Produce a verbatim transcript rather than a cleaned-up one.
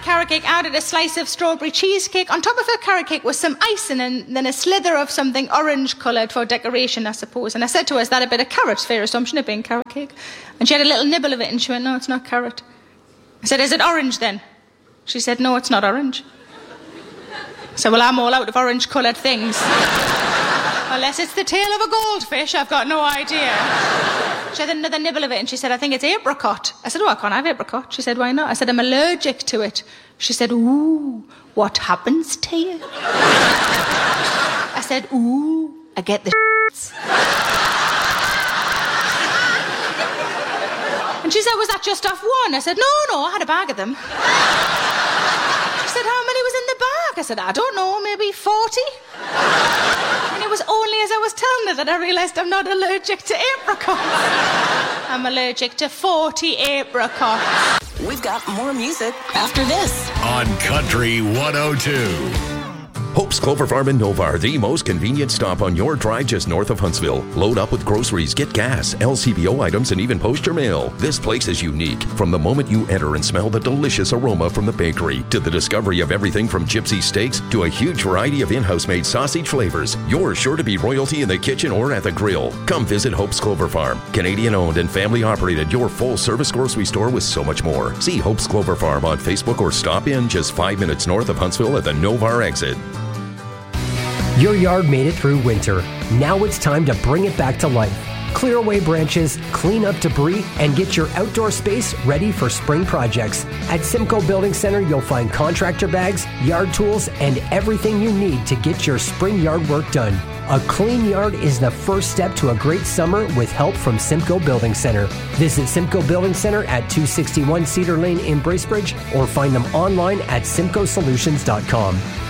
carrot cake, added a slice of strawberry cheesecake. On top of her carrot cake was some icing and then a slither of something orange-coloured for decoration, I suppose. And I said to her, is that a bit of carrot? Fair assumption of being carrot cake. And she had a little nibble of it and she went, no, it's not carrot. I said, is it orange then? She said, no, it's not orange. I said, well, I'm all out of orange-coloured things. Unless it's the tail of a goldfish, I've got no idea. She had another nibble of it and she said, I think it's apricot. I said, oh, I can't have apricot. She said, why not? I said, I'm allergic to it. She said, ooh, what happens to you? I said, ooh, I get the shits. And she said, was that just off one? I said, no, no, I had a bag of them. She said, how many was in the bag? I said, I don't know, maybe forty. And it was only as I was telling her that I realised I'm not allergic to apricots. I'm allergic to forty apricots. We've got more music after this. On Country one oh two. Hope's Clover Farm in Novar, the most convenient stop on your drive just north of Huntsville. Load up with groceries, get gas, L C B O items, and even post your mail. This place is unique. From the moment you enter and smell the delicious aroma from the bakery, to the discovery of everything from gypsy steaks to a huge variety of in-house made sausage flavors, you're sure to be royalty in the kitchen or at the grill. Come visit Hope's Clover Farm. Canadian owned and family operated, your full service grocery store with so much more. See Hope's Clover Farm on Facebook or stop in just five minutes north of Huntsville at the Novar exit. Your yard made it through winter. Now it's time to bring it back to life. Clear away branches, clean up debris, and get your outdoor space ready for spring projects. At Simcoe Building Center, you'll find contractor bags, yard tools, and everything you need to get your spring yard work done. A clean yard is the first step to a great summer with help from Simcoe Building Center. Visit Simcoe Building Center at two sixty-one Cedar Lane in Bracebridge or find them online at simcoe solutions dot com.